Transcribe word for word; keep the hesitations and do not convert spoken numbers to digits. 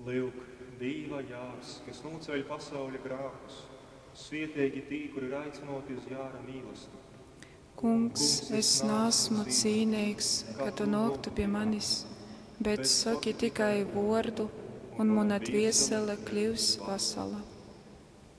Lūk, Dieva jārs, kas noceļ pasauļa grākus, svietīgi tī, kur ir aicinoti uz jāra mīlestību. Kungs, es nesmu cīnīgs, ka tu noktu pie manis, bet saki tikai vārdu, un mana dviesele kļūs vesela.